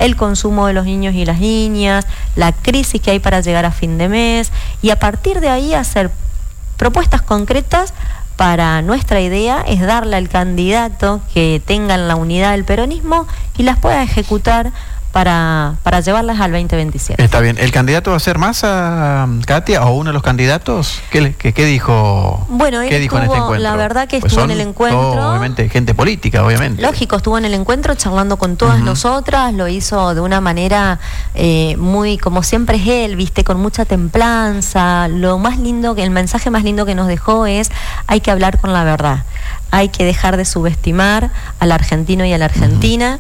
el consumo de los niños y las niñas, la crisis que hay para llegar a fin de mes, y a partir de ahí hacer propuestas concretas. Para nuestra idea es darle al candidato que tenga la unidad del peronismo y las pueda ejecutar para llevarlas al 2027. Está bien. ¿El candidato va a ser Massa, Katia, o uno de los candidatos? ¿Qué dijo? Bueno, él dijo en este encuentro? La verdad que pues estuvo en el encuentro. Obviamente, gente política, obviamente. Lógico, estuvo en el encuentro charlando con todas nosotras, lo hizo de una manera muy, como siempre es él, viste, con mucha templanza. Lo más lindo, el mensaje más lindo que nos dejó es: hay que hablar con la verdad. Hay que dejar de subestimar al argentino y a la argentina.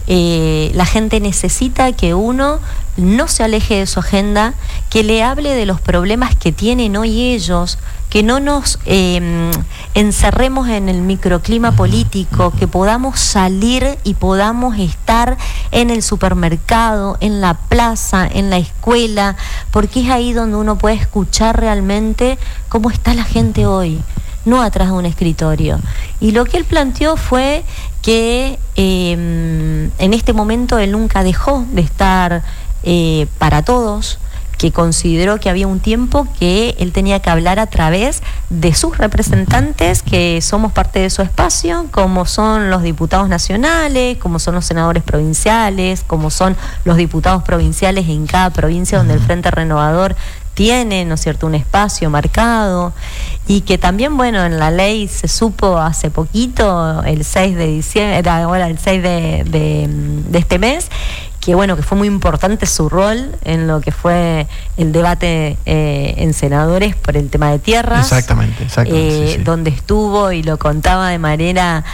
La gente necesita que uno no se aleje de su agenda, que le hable de los problemas que tienen hoy ellos, que no nos encerremos en el microclima político, que podamos salir y podamos estar en el supermercado, en la plaza, en la escuela, porque es ahí donde uno puede escuchar realmente cómo está la gente hoy, no atrás de un escritorio. Y lo que él planteó fue que en este momento él nunca dejó de estar para todos, que consideró que había un tiempo que él tenía que hablar a través de sus representantes, que somos parte de su espacio, como son los diputados nacionales, como son los senadores provinciales, como son los diputados provinciales en cada provincia donde el Frente Renovador tiene, ¿no es cierto?, un espacio marcado, y que también, bueno, en la ley se supo hace poquito, el 6 de diciembre, ahora el 6 de este mes, que bueno, que fue muy importante su rol en lo que fue el debate en senadores por el tema de tierras. Exactamente, sí. Donde estuvo, y lo contaba de manera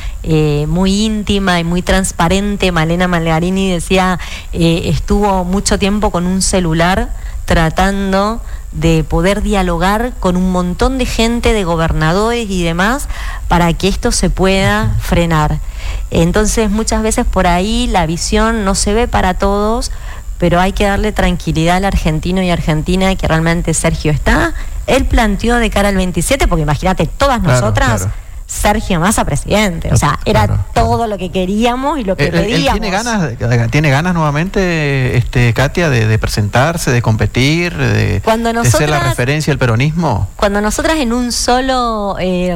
muy íntima y muy transparente, Malena Malgarini decía, estuvo mucho tiempo con un celular tratando de poder dialogar con un montón de gente, de gobernadores y demás, para que esto se pueda frenar. Entonces, muchas veces por ahí la visión no se ve para todos, pero hay que darle tranquilidad al argentino y argentina, que realmente Sergio está. Él planteó de cara al 27, porque imagínate, todas nosotras... Claro. Sergio Massa presidente, o sea, era todo lo que queríamos y lo que pedíamos. ¿Tiene ganas nuevamente, Katia, de presentarse, de competir, de ser la referencia del peronismo? Cuando nosotras en un solo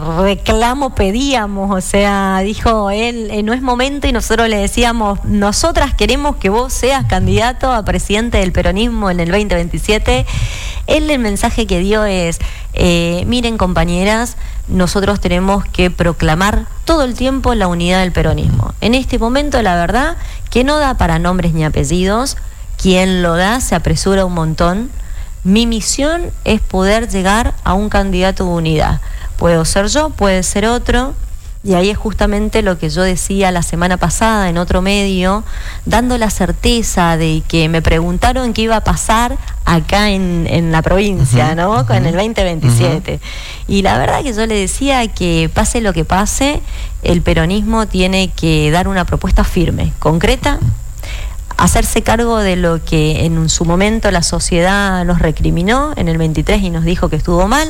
reclamo pedíamos, o sea, dijo él, no es momento, y nosotros le decíamos, nosotras queremos que vos seas candidato a presidente del peronismo en el 2027. Él, el mensaje que dio es, miren, compañeras, nosotros tenemos que proclamar todo el tiempo la unidad del peronismo. En este momento, la verdad, que no da para nombres ni apellidos. Quien lo da se apresura un montón. Mi misión es poder llegar a un candidato de unidad. Puedo ser yo, puede ser otro. Y ahí es justamente lo que yo decía la semana pasada en otro medio, dando la certeza de que me preguntaron qué iba a pasar acá en la provincia, ¿no? Con el 2027. Y la verdad que yo le decía que pase lo que pase, el peronismo tiene que dar una propuesta firme, concreta, hacerse cargo de lo que en su momento la sociedad nos recriminó en el 23 y nos dijo que estuvo mal,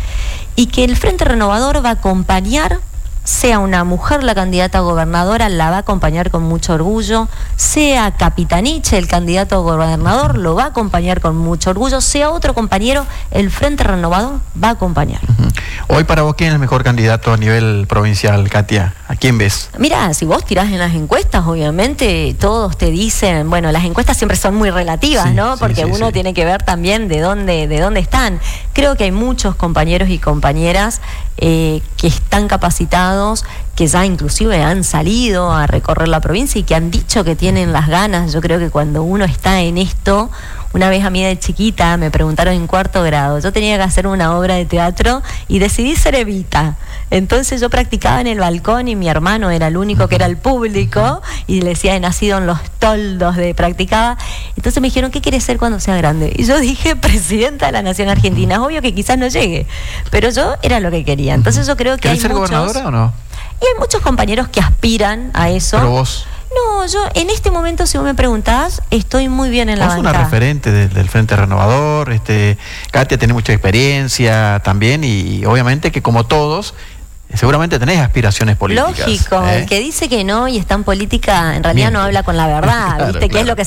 y que el Frente Renovador va a acompañar. Sea una mujer la candidata a gobernadora, la va a acompañar con mucho orgullo. Sea Capitaniche el candidato a gobernador, lo va a acompañar con mucho orgullo. Sea otro compañero, el Frente Renovador va a acompañar. Hoy para vos, ¿quién es el mejor candidato a nivel provincial, Katia? ¿A quién ves? Mira, si vos tirás en las encuestas, obviamente todos te dicen, bueno, las encuestas siempre son muy relativas, ¿no? Porque uno tiene que ver también de dónde están. Creo que hay muchos compañeros y compañeras que están capacitados, que ya inclusive han salido a recorrer la provincia y que han dicho que tienen las ganas. Yo creo que cuando uno está en esto, una vez a mí de chiquita me preguntaron en 4º grado, yo tenía que hacer una obra de teatro y decidí ser Evita. Entonces yo practicaba en el balcón y mi hermano era el único que era el público, y le decía, he nacido en los toldos de practicaba. Entonces me dijeron, ¿qué quieres ser cuando sea grande? Y yo dije, presidenta de la Nación Argentina. Es obvio que quizás no llegue, pero yo era lo que quería. Entonces yo creo que hay ser gobernadora o no? Y hay muchos compañeros que aspiran a eso. Pero vos... No, yo en este momento, si vos me preguntás, estoy muy bien en la banca. Vos sos una referente del Frente Renovador, Katia tiene mucha experiencia también, y obviamente que como todos, seguramente tenés aspiraciones políticas. Lógico, el que dice que no y está en política, en realidad no habla con la verdad, ¿viste? Claro. Que es lo que